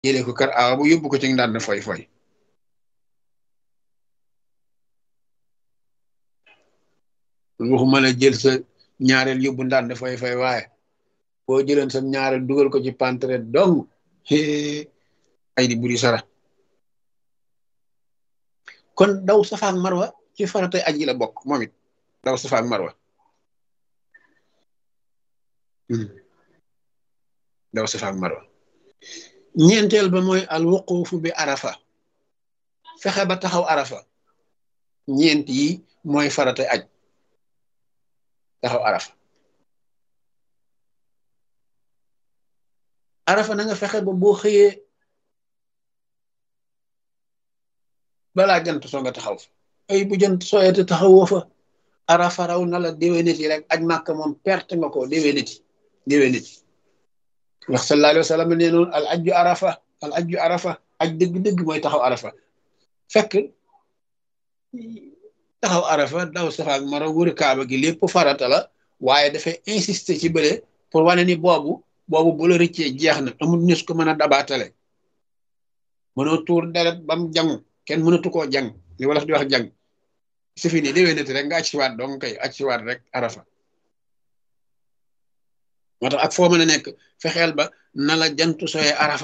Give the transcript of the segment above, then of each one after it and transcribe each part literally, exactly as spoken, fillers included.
jëlee ko kër awa bu yóbbu ko ci ndànd foy foy waxuma la jël sa ñaareel yóbbu ndànd foy foy waaye boo jëleen sa ñaareel dugal ko ci pantre dong ay di buri sara kon daw safa ak marwa ci faratay aji la bokk moom it daw safa ak marwa daw safa ak marwa ñeenteel ba mooy al wuqufu bi arafa fexe ba taxaw arafa ñeent yi mooy faratay aj taxaw arafa arafa na nga fexe ba boo xëyee balaa jant soo nga taxaw fa ay bu jant sooyete taxawoo fa arafa raw na la déwéniti rek aj màkk moom perte nga ko déwéniti déwéniti wax sallallahu alayhi wa sallam nee noonu al ajju arafa al ajju arafa aj dëgg-dëgg mooy taxaw arafa fekk taxaw arafa daw safa ak marwa wër kaaba gi lépp farata la waaye dafay insister ci bële pour wane ni boobu boobu bu la rëccee jeex na amul nis ko mën a dabaatale mënoo tuur deret bam jangu kenn mënatu koo jàng li wolof di wax jàng su fi nii déwénati rek nga aj siwaat dong kay aj siwaat rek arafa moo tax ak foo mën a nekk fexeel ba na la jantu soye arafa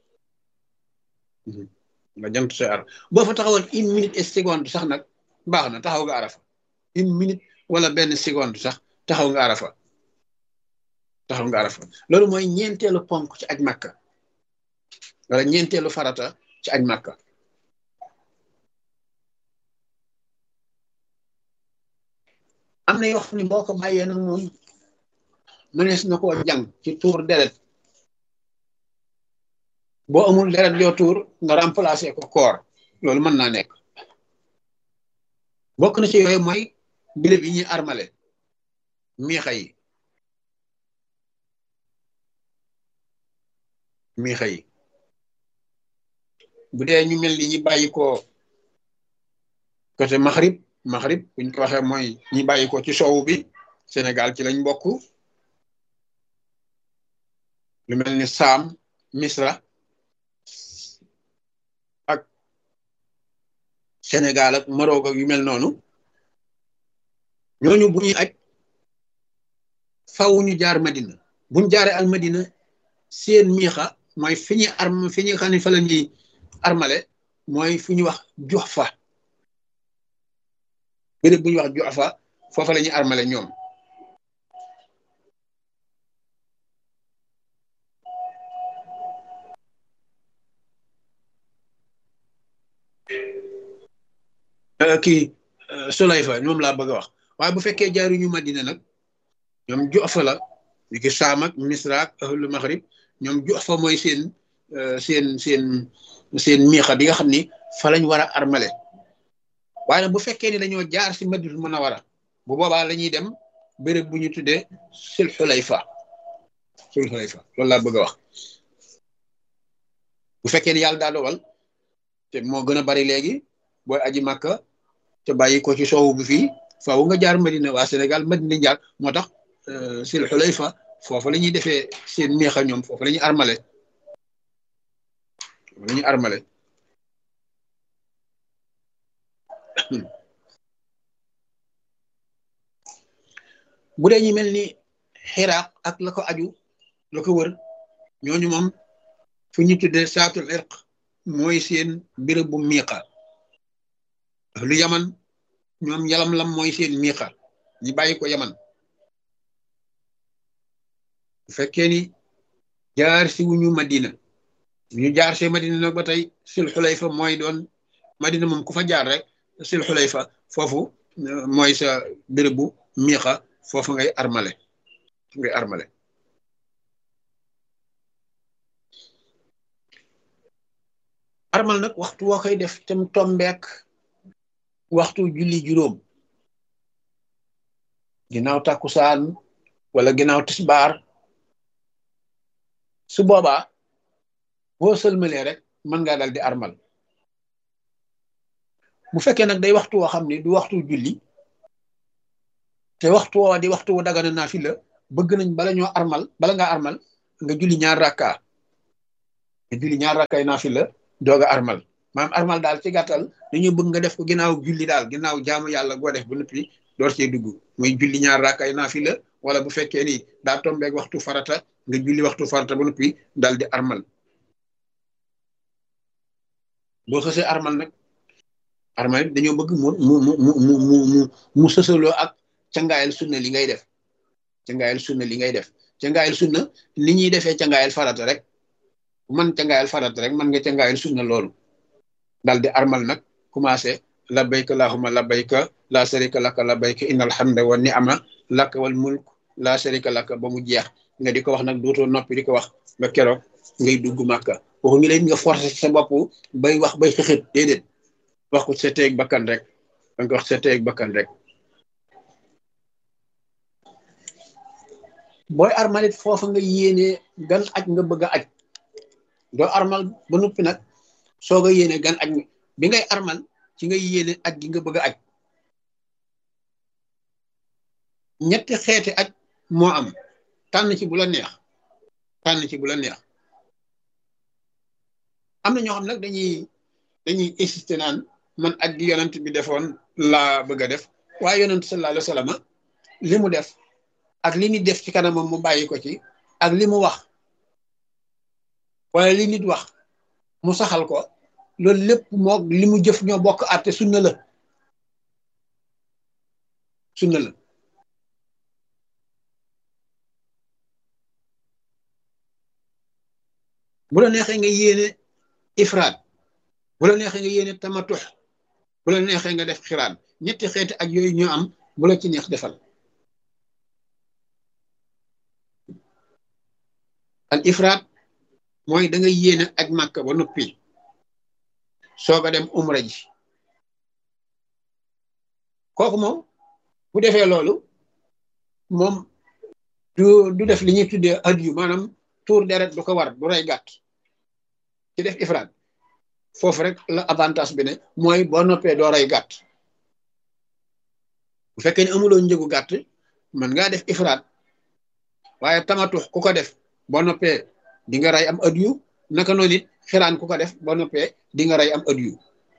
nga jantu soye arafa boo fa taxawoon une minute et seconde sax nag baax na taxaw nga arafa une minute wala benn seconde sax taxaw nga arafa taxaw nga arafa loolu mooy ñeenteelu ponk ci aj màkka wala ñeenteelu farata ci aj màkka am na yoo xam ne boo ko bàyyee nag moom mënees na koo jàng ci tuur deret boo amul deret yoo tuur nga remplacer ko koor loolu mën naa nekk bokk na ci yooyu mooy bilib yi ñuy armale miixa yi miixa yi bu dee ñu mel ni ñi bàyyi ko côté Maghrib Maghrib buñ ko waxee mooy ñi bàyyi ko ci soowu bi Sénégal ci lañ bokk lu mel ni Saam Misra ak Sénégal ak Maroc ak yu mel noonu ñooñu bu ñuy aj faw ñu jaar Madina buñ jaaree al Madina seen miixa mooy fi ñuy arm fi ñuy xam ne fa la ñuy armale mooy fu ñuy wax Juhfa béréb bu ñuy wax Juhfa foofa la ñuy armale ñoom kii Sulayfa ñoom laa bëgg a wax waaye bu fekkee jaaruñu Madina nag ñoom Juhfa la ñu ki Saam ak Misra ak ahlu Maghrib ñoom Juhfa mooy seen seen seen seen miixa bi nga xam ni fa lañ war a armale waaye nag bu fekkee ni dañoo jaar si Madinatul Munawwara bu boobaa la ñuy dem béréb bu ñu tuddee Sul Xulayfa Sul Xulayfa loolu laa bëgg a wax bu fekkee ni yàlla daa dogal te moo gën a bari léegi booy aji Makka te bàyyi ko ci soowu bi fii faaw nga jaar Madina waa Sénégal Madina jaar moo tax Sul Xulayfa foofu la ñuy defee seen miixa ñoom foofu la ñuy armale la ñuy armale bu dee ñu mel ni Xiraaq ak la ko aju la ko wër ñooñu moom fu ñu tuddee saatul irq mooy seen béréb bu miiqa lu Yaman ñoom yalam lam mooy seen miiqa ñi bàyyi ko Yaman bu fekkee ni jaar si wuñu Madina ñu jaar see Madina nag ba tey Sul Xulayfa mooy doon Madina moom ku fa jaar rek Sul Xulayfa foofu mooy sa béréb bu miiqa foofu ngay armale ngay armale armal nag waxtu woo koy def tam tombeek waxtu julli juróom ginnaaw takkusaan wala ginnaaw tisbaar su boobaa boo sëlmalee rek mën ngaa dal di armal bu fekkee nag day waxtu woo xam ne du waxtu julli te waxtu woo di waxtu wu dagana naafila bëgg nañ bala ñoo armal bala ngaa armal nga julli ñaar rakka nga julli ñaar rakkay naafila doog a armal maanaam armal daal ci gàttal dañu bëgg nga def ko ginnaaw julli daal ginnaaw jaamu yàlla goo def ba noppi door cee dugg muy julli ñaar rakkay naafila wala bu fekkee ni daa tombeeg waxtu farata nga julli waxtu farata ba noppi daal di armal boo xësee armal nag armal it dañoo bëgg mu mu mu mu mu mu mu mu sësaloo ak cangaayal sunna li ngay def cangaayal sunna li ngay def cangaayal sunna ni ñuy defee cangaayal farata rek man cangaayal farata rek man nga cangaayal sunna loolu daal di armal nag commencé labbayka allahumma labbayka la sharika laka labbayka innal hamda wa ni'ma laka wal mulk la sharika laka ba mu jeex nga di ko wax nag dootoo noppi di ko wax ba keroog ngay dugg màkka waxu ngi leen nga forcé sa bopp bay wax bay xëxët déedéet wax ko sa teeg bakkan rek danga ko wax sa teeg bakkan rek booy armalit foofa nga yéene gan aj nga bëgg a aj doo armal ba noppi nag soo nga yéene gan aj bi ngay armal ci nga yéene aj gi nga bëgg a aj ñetti xeeti aj moo am tànn ci bu la neex tànn ci bu la neex am na ñoo xam nag dañuy dañuy insisté naan man aj gi yonent bi defoon laa bëgg a def waaye yonent sallallahu alayhi wa sallam li mu def ak li nit def ci kanamam mu bàyyi ko ci ak li mu wax waaye li nit wax mu saxal ko loolu lépp moo li mu jëf ñoo bokk àtte sunna la sunna la bu la neexee nga yéene ifraat bu la neexee nga yéene tamatux bu la neexee nga def xiraan ñetti xeeti ak yooyu ñoo am bu la ci neex defal al ifraat mooy da nga yéene ak màkka ba noppi soog a dem umra ji kooku moom bu defee loolu moom du du def li ñuy tuddee adiyu maanaam tuur deret du ko war du rey gàtt ci def ifraat foofu rek la avantage bi ne mooy boo noppee doo rey gàtt bu fekkee ne amuloo njëgu gàtt mën ngaa def ifraat waaye tamatux ku ko def boo noppee di nga rey am adiyu naka noonu it xiraan ku ko def boo noppee di nga rey am adiyu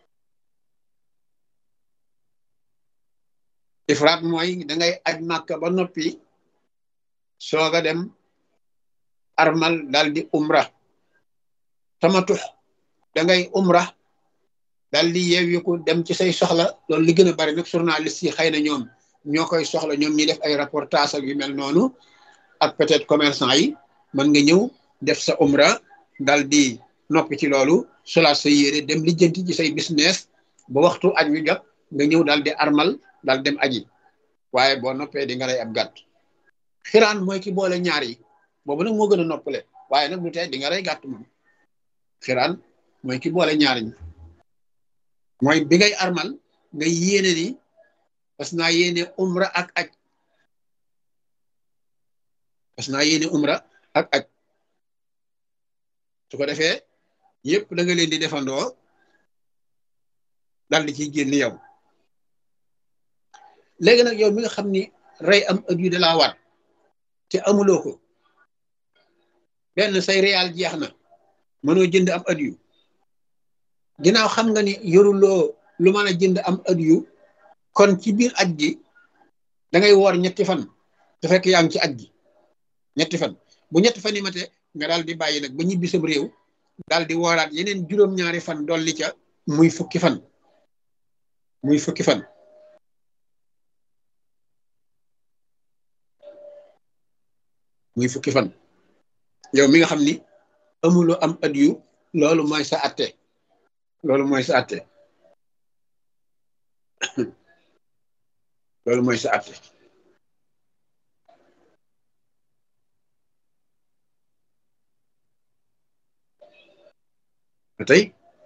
ifraat mooy dangay aj màkka ba noppi soog a dem armal dal di umra tamatux dangay umra dal di yeewiku dem ci say soxla loolu li gën a bari nag journaliste yi xëy na ñoom ñoo koy soxla ñoom ñi def ay reportage ak yu mel noonu ak peut-être commerçant yi mën nga ñëw def sa umra dal di noppi ci loolu solaat sa yére dem lijjanti ci say business ba waxtu aj wi jot nga ñëw dal di armal dal dem aji waaye boo noppee di nga rey ab gàtt xiraan mooy ki boole ñaar yi boobu nag moo gën a noppale waaye nag du tey di nga rey gàtt moom xiraan mooy ki boole ñaar ñi mooy bi ngay armal nga yéene ni parce que naa yéene umra ak aj parce que naa yéene umra ak aj su ko defee yëpp da nga leen di defandoo dal di ciy génn yow léegi nag yow mi nga xam ni rey am ëpp yu de laa war te amuloo ko benn say réal jeex na mënoo jënd am ëpp yu ginnaaw xam nga ni yoruloo lu mën a jënd am ëpp yu kon ci biir aj gi da ngay woor ñetti fan te fekk yaa ngi ci aj gi ñetti fan bu ñetti fan yi mate nga daal di bàyyi nag ba ñibbi sam réew daal di wooraat yeneen juróom-ñaari fan dolli ca muy fukki fan muy fukki fan muy fukki fan yow mi nga xam ni amuloo am at yu loolu mooy sa atte loolu mooy sa atte loolu mooy sa atte tey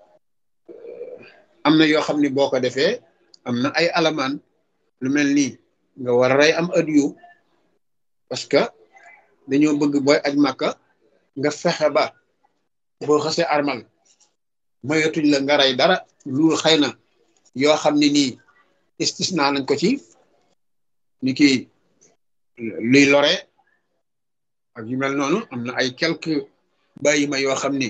am na yoo xam ni boo ko defee am na ay alamaan lu mel nii nga war a rey am at yu parce que dañoo bëgg booy aj màkka nga fexe ba boo xasee armal moyatuñ la nga rey dara lu xëy na yoo xam ne nii istisna nañ ko ci ni ki luy lore ak yu mel noonu am na ay quelques bàyyi ma yoo xam ni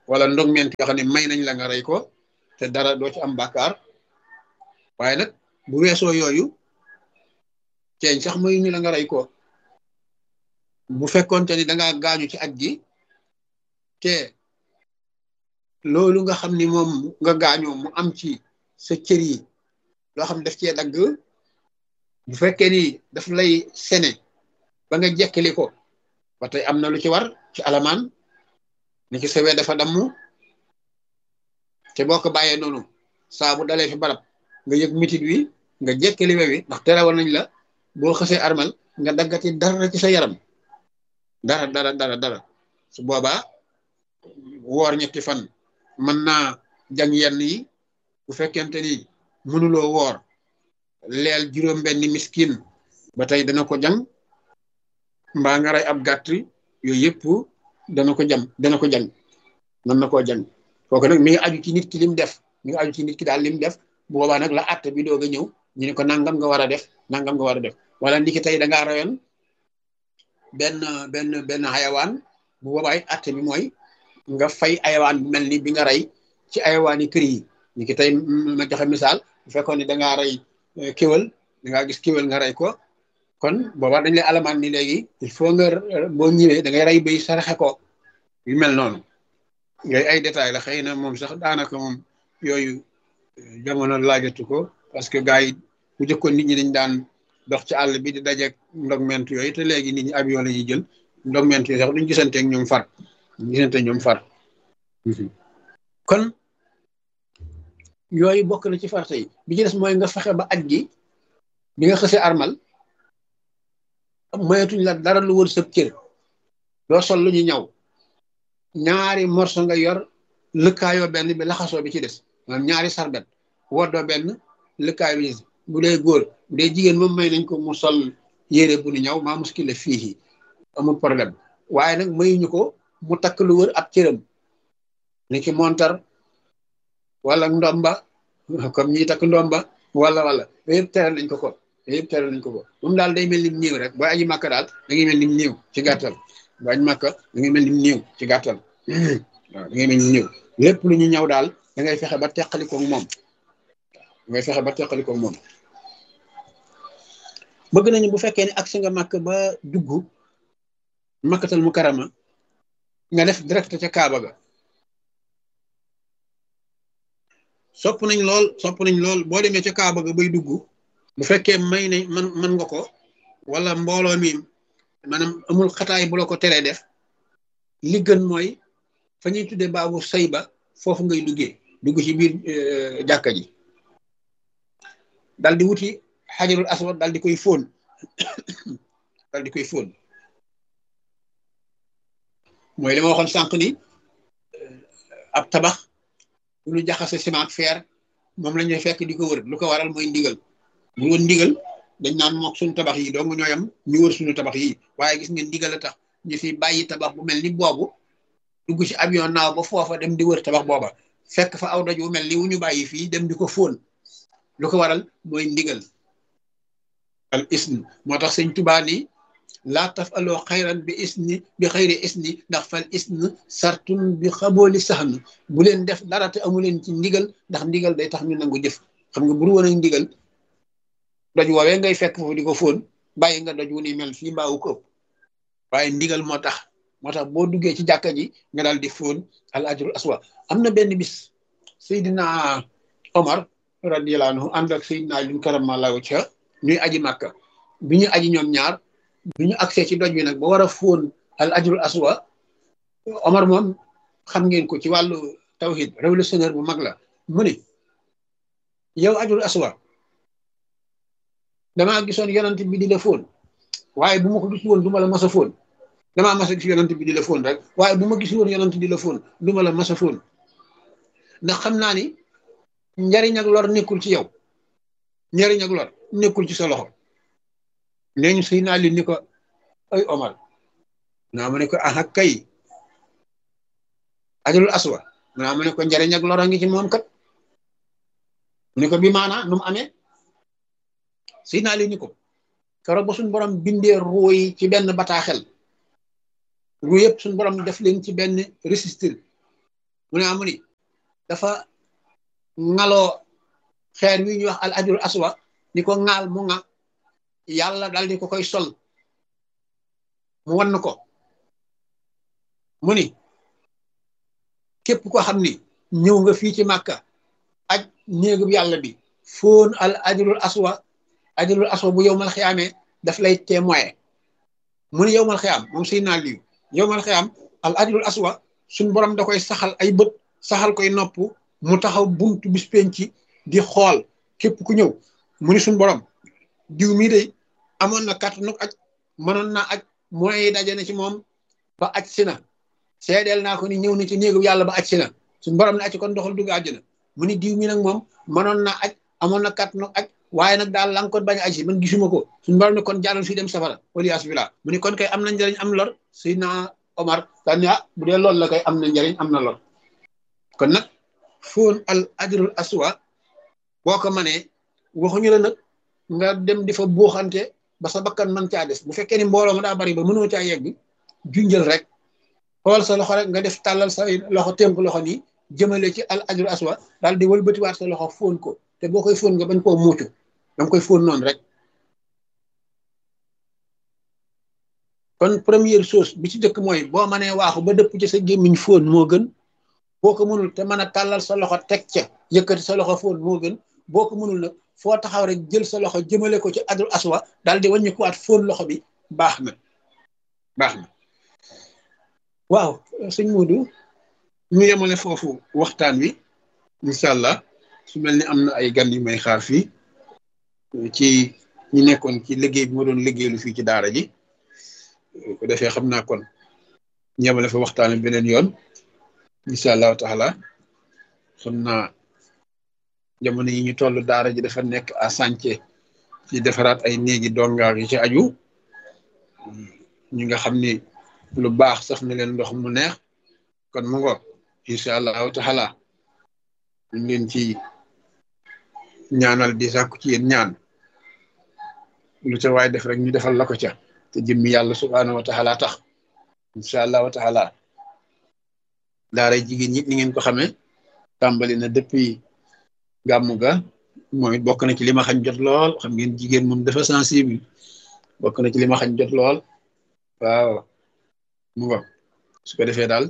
wala ndogment yoo xam ne may nañ la nga rey ko te dara doo ci am bàkkaar waaye nag bu weesoo yooyu ceeñ sax mayu ñu la nga rey ko bu fekkoonte ni dangaa gaañu ci aj gi te loolu nga xam ni moom nga gaañoo mu am ci sa cër yi loo xam daf cee dagg bu fekkee ni daf lay sene ba nga jekkali ko ba tey am na lu ci war ci alamaan ni ki sawee dafa damm te boo ko bàyyee noonu saa bu dalee fi barab nga yëg mitit wi nga jekkali we wi ndax terewal nañ la boo xësee armal nga daggati dara ci sa yaram dara dara dara dara su boobaa woor ñetti fan mën naa jàng yenn yi bu fekkente ni mënuloo woor leel juróom benni miskin ba tey dana ko jàng mbaa nga rey ab gàtt yooyu yëpp dana ko jam dana ko jàng mën na koo jàng kooku nag mi ngi aju ci nit ki lim def mi ngi aju ci nit ki daal lim def bu boobaa nag la àtte bi doog a ñëw ñu ne ko nangam nga war a def nangam nga war a def wala ndiki tey da ngaa rayoon benn benn benn xayawaan bu boobaay àtte bi mooy nga fay ayawaan bu mel ni bi nga rey ci ayawaan yi kër yi ni ki tey ma joxe misaal bu fekkoon ni da ngaa rey kéwal da ngaa gis kéwal nga rey ko kon boobaa dañ lay alamaan ni léegi il faut nga boo ñëwee da ngay rey béy saraxe ko yu mel noonu yooyu ay détails la xëy na moom sax daanaka moom yooyu jamono laajatu ko parce que gars yi bu jëkkoon nit ñi dañ daan dox ci àll bi di dajeeg ndogment yooyu te léegi nit ñi avion la ñuy jël ndogment yooyu sax duñ gisanteeg ñoom far duñ gisante ñoom far kon yooyu bokk na ci farata yi bi ci des mooy nga fexe ba aj gi bi nga xësee armal moyetuñ la dara lu wër sëb cër doo sol lu ñu ñaw ñaari morso nga yor lëkkaayoo benn bi laxasoo bi ci des maanaam ñaari sarbet woddoo benn lëkkaay bi bu dee góor bu dee jigéen moom may nañ ko mu sol yére bu ñu ñaw maa muskile fii amul problème waaye nag mayuñu ko mu takk lu wër ab cëram ni ki montar wala ndomba comme ñi takk ndomba wala wala yëpp teral nañ ko ko yëpp teral nañ ko ko moom daal day mel ni néew rek boo aji màkka daal da ngay mel ni néew ci gàttal boo aji màkka da ngay mel ni néew ci gàttal waaw da ngay mel ni néew lépp lu ñu ñëw daal da ngay fexe ba teqali ko moom da ngay fexe ba teqali ko moom bëgg nañu bu fekkee ne agsi nga màkk ba dugg makkatal mu karama nga def direct ca Kaaba ga sopp nañ lool sopp nañ lool boo demee ca Kaaba ga bay dugg bu fekkee may ne man man nga ko wala mbooloo mi maanaam amul xataay bu la ko teree def li gën mooy fa ñuy tuddee baabu sayba foofu ngay duggee dugg ci biir jàkka ji dal di wuti xajarul aswad dal di koy fóon dal di koy fóon mooy li ma waxoon sànq ni ab tabax bu ñu jaxase ciment ak fer moom la ñuy fekk di ko wër lu ko waral mooy ndigal bu woon ndigal dañ naan mook suñu tabax yi dong ñooy am ñu wër suñu tabax yi waaye gis ngeen ndigal a tax ñu fi bàyyi tabax bu mel ni boobu dugg ci avion naaw ba foofa dem di wër tabax booba fekk fa aw doj wu mel ni wu ñu bàyyi fii dem di ko fóon lu ko waral mooy ndigal al isn moo tax sëñ Tuubaa ni laa taf aloo xayran bi isni bi xayri isni ndax fal isn sartun bi xabooli saxn bu leen def dara te amu leen ci ndigal ndax ndigal day tax ñu nangu jëf xam nga buru woon ak ndigal doj woowee ngay fekk foofu di ko fóon bàyyi nga doj wu ni mel fii mbaawu ko ëpp waaye ndigal moo tax moo tax boo duggee ci jàkka ji nga daal di fóon al ajrul aswa am na benn bis Seydina Omar radiyallahu anhu ànd ak Seydina Ali karamallahu wajhahu ñuy aji màkka bi ñu aji ñoom ñaar bi ñu agsee ci doj bi nag ba war a fóon al ajrul aswa Omar moom xam ngeen ko ci wàllu tawhid révolutionnaire bu mag la mu ne yow ajrul aswa damaa gisoon yonent bi di la fóon waaye bu ma ko gis woon du ma la mas a fóon damaa mas a gis yonent bi di la fóon rek waaye bu ma gis woon yonent di la fóon du ma la mas a fóon ndax xam naa ni njariñ ak lor nekkul ci yow njariñ ak lor nekkul ci sa loxo nee ñu sëy naa li ni ko ay Omar naa ma ne ko ah kay ajrul aswa naa ma ne ko njariñ ak lor a ngi ci moom kat mu ne ko bi maanaa nu mu amee sëy naa li ni ko keroog ba suñ borom bindee ruu yi ci benn bataaxel ruu yëpp suñ borom def leen ci benn registre mu ne amu ni dafa ŋaloo xeer wi ñuy wax al ajrul aswa ni ko ŋaal mu ŋa yàlla dal di ko koy sol mu wann ko mu ni képp ko xam ni ñëw nga fii ci màkka aj néegub yàlla bi foon al ajrul aswa ajrul aswa bu yowmal xiyaamee daf lay témoin mu ni yowmal xiyaam moom suy naa liyu yowmal xiyaam al ajrul aswa suñ borom da koy saxal ay bët saxal koy nopp mu taxaw buntu bis penci di xool képp ku ñëw mu ni suñ borom diw mii de amoon na kàttanu aj mënoon naa aj moyens yi daje na ci moom ba aj si na seedeel naa ko ni ñëw na ci néegu yàlla ba aj si na suñ borom ne aj kon doxal dugg àjjana mu ni diw mi nag moom mënoon naa aj amoon na kàttanu aj waaye nag daal la nga ko bañ a aj si man gisuma ko suñ borom ne kon jaaral fii dem safara waliyaas billah mu ni kon kay am na njëriñ am lor Seydina Omar daan ni ah bu dee loolu la kay am na njëriñ am na lor kon nag foon al ajrul aswa boo ko manee waxuñu la nag nga dem di fa buuxante ba sa bakkan man caa des bu fekkee ni mbooloo ma daa bari ba mënoo caa yegg junjël rek xool sa loxo rek nga def tàllal sa loxo tënk loxo nii jëmale ci al ajrul aswa daal di wëlbatiwaat sa loxo foon ko te boo koy foon nga bañ koo muucu danga koy foon noonu rek kon première chose bi ci dëkk mooy boo mënee waaxu ba dëpp ci sa gémmiñ foon moo gën boo ko mënul te mën a tàllal sa loxo teg ca yëkkati sa loxo foon moo gën boo ko mënul nag foo taxaw rek jël sa loxo jëmale ko ci ajrul aswa daal di wàññi ko waat foon loxo bi baax na baax na waaw sëñ Modou ñu yemale foofu waxtaan wi incha allah su mel ni am na ay gan yu may xaar fii ci ñi nekkoon ci liggéey bi ma doon liggéeylu fii ci daara ji ko defee xam naa kon ñu yemale fa waxtaan wi beneen yoon incha allahu taala xam naa jamono yi ñu toll daara ji dafa nekk à chantier ci defaraat ay néegi dongaar yi ci aju ñi nga xam ni lu baax saf na leen ndox mu neex kon mu ngoog incha allahu taala ñu leen ci ñaanal di sàkku ci yéen ñaan lu ca waay def rek ñu defal la ko ca te jëmmi yàlla subhaanahu wa taala tax incha allahu taala daara jigéen ñi ni ngeen ko xamee tàmbali na depuis gàmmu ga moom it bokk na ci li ma xañ jot lool xam ngeen jigéen moom dafa sensible bokk na ci li ma xañ jot lool waaw mu ngo su ko defee daal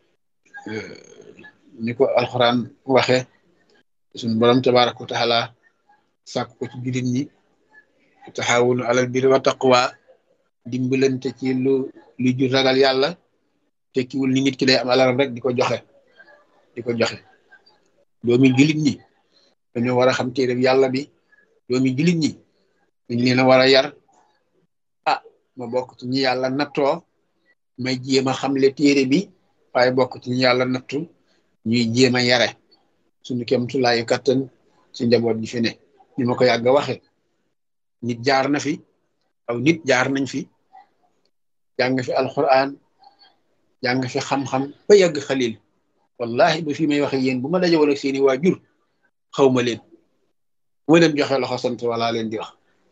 ni ko alxuraan waxe suñu borom tabaaraka wa taala sàkk ko ci jullit ñi taxawunu alal birri wa taqwa dimbalante ci lu lu jur ragal yàlla tekkiwul ni nit ki day am alalam rek di ko joxe di ko joxe doomi jullit ñi dañoo war a xam téere yàlla bi doomi jullit ñi dañ leen a war a yar ah ma bokk ci ñi yàlla nattoo may jéem a xamle téere bi waaye bokk ci ñi yàlla nattu ñuy jéem a yare suñu kemtulaayu kattan ci njaboot gi fi ne ni ma ko yàgg a waxe nit jaar na fi aw nit jaar nañ fi jàng fi alquran jàng fi xam-xam ba yàgg xalil wallahi ba fi may waxe yéen bu ma dajewoon ak seeni waajur xaw ma leen bu ma leen joxe loxo sant wala leen di wax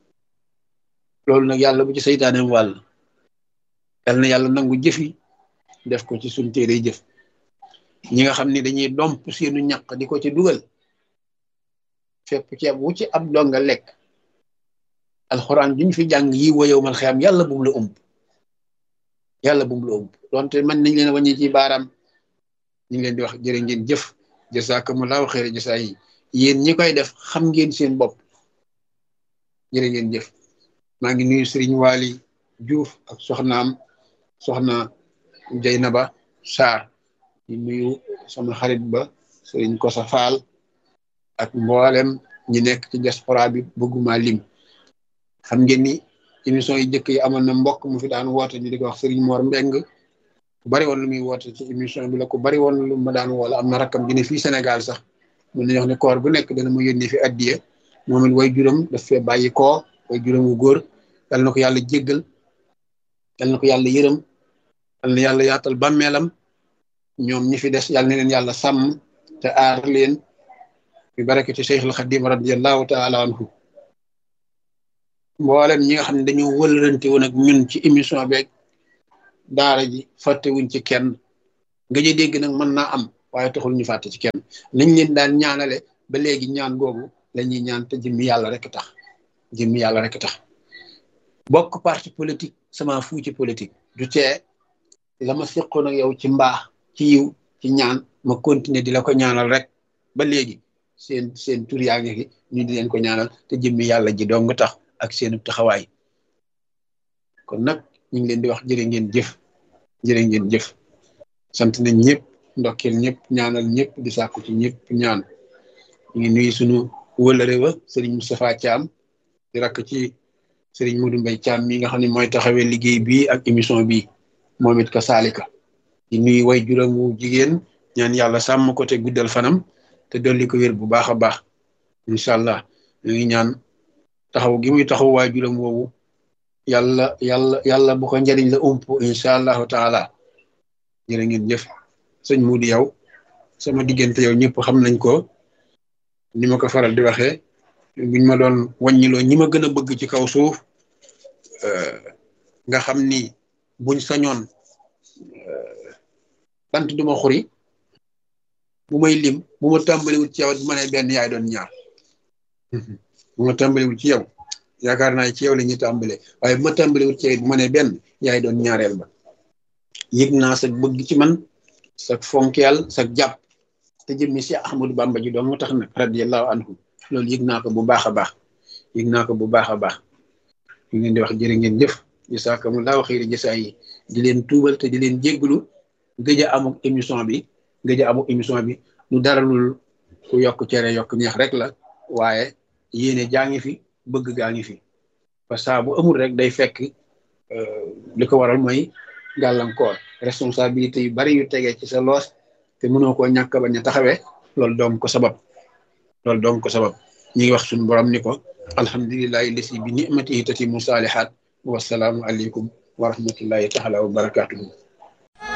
loolu nag yàlla bu ci saytaaneem wàll yal na yàlla nangu jëfi def ko ci suñ téere jëf ñi nga xam ne dañuy domp seenu ñaq di ko ci dugal fépp ceeb wu ci ab donga lekk alxuraan duñ fi jàng yi wa yawmal xiyaam yàlla bum la umb yàlla bum la umb donte man nañ leen wàññi ci baaraam ñu ngi leen di wax jërë ngeen jëf jazaakumullaahu xayra jasaa yi yéen ñi koy def xam ngeen seen bopp jërë ngeen jëf maa ngi nuyu Serigne Waly Diouf ak soxnaam soxna Jeynaba Sarr di nuyu sama xarit ba Serigne Kosa Fall ak mboolem ñi nekk ci diaspora bi bëgguma lim xam ngeen ni émission yi jëkk yi amoon na mbokk mu fi daan woote ñu di ko wax Serigne Mor Mbeng ku bari woon lu muy woote ci émission bi la ku bari woon lu ma daan woola am na rakkam gi ne fii Sénégal sax mun nañu wax ne koor bu nekk dana mu yónnee fi addiye moom it way juróom daf fee bàyyi koo way juróom wu góor yal na ko yàlla jéggal yal na ko yàlla yërëm yal na yàlla yaatal bàmmeelam ñoom ñi fi des yal na leen yàlla sàmm te aar leen bi barakati Cheikhul Khadim radiyallahu taala anhu mboolem ñi nga xam ne dañoo wëlërante woon ak ñun ci émission beeg daara ji fàttewuñ ci kenn nga jë dégg nag mën naa am waaye taxul ñu fàtte ci kenn nañ leen daan ñaanale ba léegi ñaan googu la ñuy ñaan te jëmmi yàlla rek tax jëmmi yàlla rek tax bokk parti politique sama fu ci politique du tee la ma seqoon ak yow ci mbaax ci yiw ci ñaan ma continuer di la ko ñaanal rek ba léegi seen seen tur yaa ngi fi ñu di leen ko ñaanal te jëmmi yàlla ji dong nga tax ak seenu taxawaay kon nag ñu ngi leen di wax jërë ngeen jëf jërë ngeen jëf sant nañ ñëpp ndokkeel ñëpp ñaanal ñëpp di sàkku ci ñëpp ñaan ñu ngi nuyu sunu wëlëre wa Serigne Moustapha Thiam di rakk ci Serigne Modou Mbaye Thiam mi nga xam ne mooy taxawee liggéey bi ak émission bi moom it ka saalika di nuyu way juróomu jigéen ñaan yàlla sàmm ko te guddal fanam te dolli ko wér bu baax a baax incha allah ñu ngi ñaan taxaw gi muy taxaw waay juróom woowu yàlla yàlla yàlla bu ko njëriñ la ump incha allahu taala jërë ngeen jëf sëñ Moudi yow sama diggante yow ñëpp xam nañ ko ni ma ko faral di waxee buñ ma doon wàññiloo ñi ma gën a bëgg ci kaw suuf nga xam ni buñ sañoon bant duma xuri bu may lim bu ma tàmbaliwul ci yow bu ma nee benn yaay doon ñaar bu ma tàmbaliwul ci yow yaakaar naa ci yow la ñuy tàmbalee waaye bu ma tàmbaliwul ci yow bu ma nee benn yaay doon ñaareel ba yëg naa sa bëgg ci man sa fonkeel sa jàpp te jëmmi si Ahmadou Bamba ji doon moo tax nag radiyallahu anhu loolu yëg naa ko bu baax a baax yëg naa ko bu baax a baax ñu ngeen di wax jërë ngeen jëf jazaakumullaahu xayri jasaa yi di leen tuubal te di leen jégglu gëj a amuk émission bi gëj a amuk émission bi lu dara lul ku yokk cere yokk ñeex rek la waaye yéene jaa ngi fi bëgg gaa ngi fi parce que bu amul rek day fekk li ko waral mooy gàllankoor responsabilité yu bari yu tegee ci sa loos te mënoo koo ñàkk bañ a taxawee loolu doom ko sabab loolu doom ko sabab ñi ngi wax suñu borom ni ko alhamdulillahi lasi bi ni'matihi tatimu saalihaat wasalaamu aleykum wa rahmatullahi taala wa barakatuhu